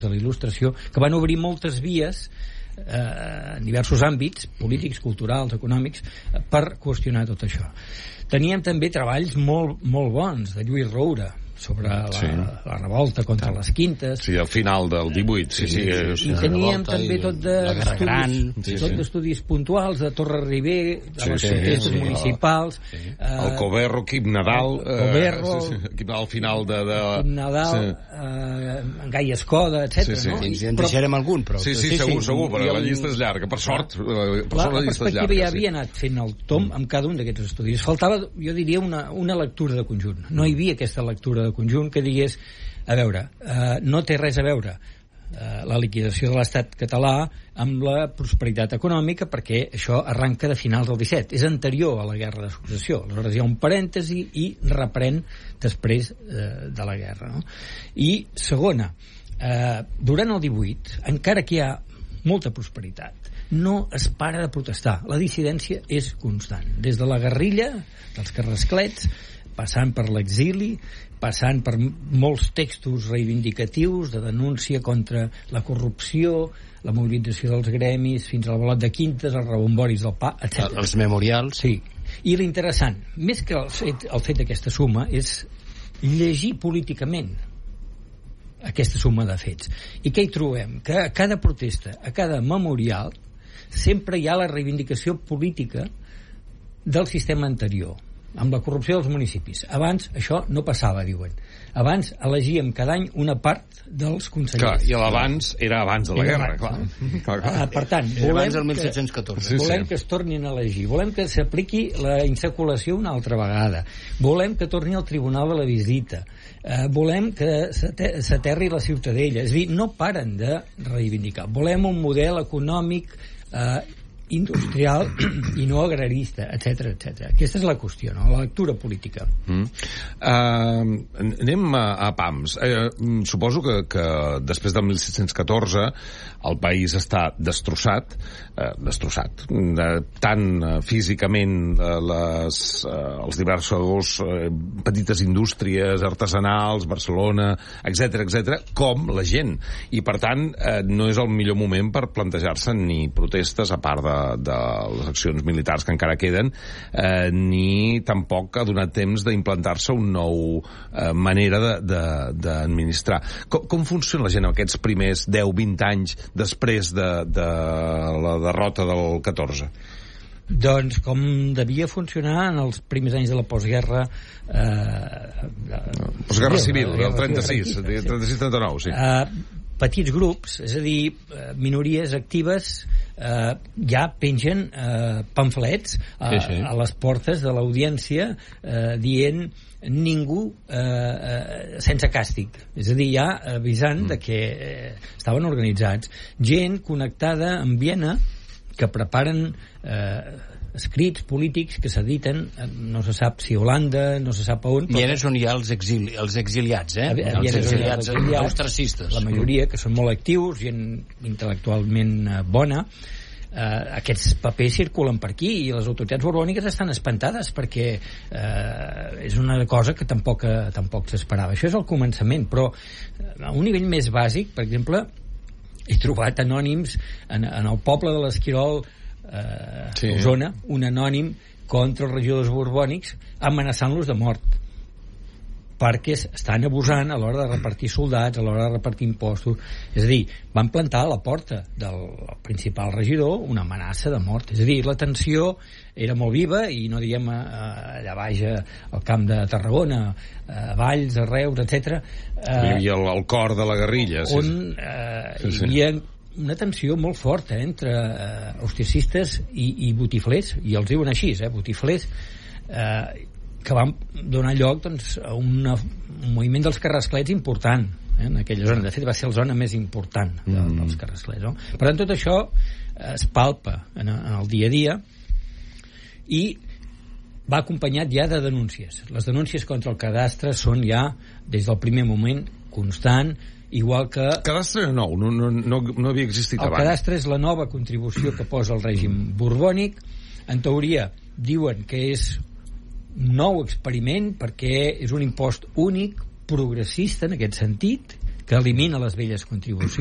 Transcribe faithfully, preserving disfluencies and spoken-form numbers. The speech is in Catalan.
de la Il·lustració, que van obrir moltes vies eh, en diversos àmbits, polítics, culturals, econòmics, eh, per qüestionar tot això. Teníem també treballs molt, molt bons de Lluís Roura sobre la, sí. la revolta contra les quintes. Sí, al final del divuit. Sí, sí, sí, sí. I teníem també tot d'estudis sí, tot d'estudis sí. puntuals de Torre Ribé, de les sí, protestes sí, municipals. Sí. Uh, el Coberro, Quim Nadal. Coberro. Uh, sí, sí, Quim Nadal al final de... de... Quim Nadal, sí. uh, Gai Escoda, etcètera. Sí, sí. No? I, en deixarem algun, però... Sí, sí, sí segur, sí. segur, però la llista és llarga. Per sort, per la, sort la, la llista és llarga. La perspectiva ja havia anat fent el tom amb cada un d'aquests estudis. Faltava, jo diria, una, una lectura de conjunt. No hi havia aquesta lectura de conjunt que digués a veure, eh, no té res a veure eh, la liquidació de l'estat català amb la prosperitat econòmica, perquè això arranca de finals del disset, és anterior a la guerra de successió, aleshores hi ha un parèntesi i reprèn després eh, de la guerra, no? I segona, eh, durant el divuit, encara que hi ha molta prosperitat, no es para de protestar, la dissidència és constant, des de la guerrilla dels carrasclets, passant per l'exili, passant per molts textos reivindicatius de denúncia contra la corrupció, la mobilització dels gremis, fins al Bolot de Quintes, els rebomboris del pa, etcètera. Els memorials. Sí. I l'interessant, més que el fet, el fet d'aquesta suma, és llegir políticament aquesta suma de fets. I què hi trobem? Que a cada protesta, a cada memorial, sempre hi ha la reivindicació política del sistema anterior, amb la corrupció dels municipis. Abans això no passava, diuen. Abans elegíem cada any una part dels consellers. Clar, i l'abans era abans de la era guerra, clar. clar, clar. Uh, per tant, volem abans del mil set-cents catorze. Que, volem sí, sí. que es tornin a elegir, volem que s'apliqui la insaculació una altra vegada, volem que torni al Tribunal de la Visita, uh, volem que s'aterri la Ciutadella. És a dir, no paren de reivindicar. Volem un model econòmic uh, industrial i no agrarista, etcètera, etcètera. Aquesta és la qüestió, no? La lectura política. Mm. Uh, anem a, a pams. Uh, suposo que, que després del mil set-cents catorze el país està destrossat, uh, destrossat, uh, tant uh, físicament uh, les, uh, els diversos uh, petites indústries artesanals, Barcelona, etcètera, etcètera, com la gent. I, per tant, uh, no és el millor moment per plantejar-se ni protestes, a part de de les accions militars que encara queden, eh, ni tampoc ha donat temps d'implantar-se un nou eh, manera d'administrar. Com, com funciona la gent aquests primers deu vint anys després de, de la derrota del catorze? Doncs com devia funcionar en els primers anys de la postguerra eh, postguerra civil, del trenta-sis trenta-sis trenta-nou, sí. Eh, petits grups, és a dir, minories actives, eh, ja pengen eh, pamflets a, sí, sí. a les portes de l'audiència eh, dient ningú eh, eh, sense càstig, és a dir, ja avisant mm. de que eh, estaven organitzats, gent connectada amb Viena que preparen eh, escrits polítics que s'editen, no se sap si a Holanda, no se sap a on. Viena és on hi ha els, exili, els exiliats, eh? A, a els exiliats, exiliats austracistes. La majoria, que són molt actius, gent intel·lectualment eh, bona. Eh, aquests papers circulen per aquí i les autoritats borbòniques estan espantades perquè eh, és una cosa que tampoc, eh, tampoc s'esperava. Això és el començament, però a un nivell més bàsic, per exemple, he trobat anònims en, en el poble de l'Esquirol, eh, sí. Osona, un anònim contra els regidors borbònics amenaçant-los de mort perquè estan abusant a l'hora de repartir soldats, a l'hora de repartir impostos. És a dir, van plantar a la porta del principal regidor una amenaça de mort. És a dir, la tensió era molt viva i no diguem a, a, allà baix al camp de Tarragona, a Valls, a Reus, etcètera. Eh, hi havia el, el cor de la guerrilla. Sí, on eh, sí, sí. hi havia una tensió molt forta eh, entre eh, austriacistes i, i botiflers, i els diuen així, eh, botiflers, eh, que van donar lloc doncs, a una, un moviment dels carrasclets important eh, en aquella zona. De fet, va ser la zona més important de, mm. dels carrasclets. No? Per tant, tot això eh, es palpa en, en el dia a dia i va acompanyat ja de denúncies. Les denúncies contra el cadastre són ja, des del primer moment, constant, igual que... El cadastre era nou, no, no, no, no havia existit el abans. El cadastre és la nova contribució que posa el règim borbònic. En teoria, diuen que és nou experiment perquè és un impost únic, progressista en aquest sentit, que elimina les velles contribucions